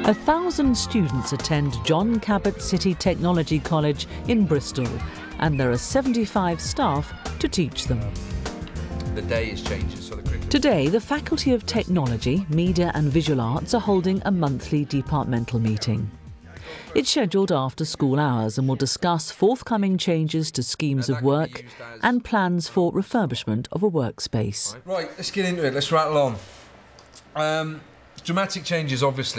1,000 students attend John Cabot City Technology College in Bristol, and there are 75 staff to teach them. The day is changing, so the curriculum... Today, the Faculty of Technology, Media and Visual Arts are holding a monthly departmental meeting. It's scheduled after school hours and will discuss forthcoming changes to schemes of work and plans for refurbishment of a workspace. Right, let's get into it. Let's rattle on. Dramatic changes, obviously.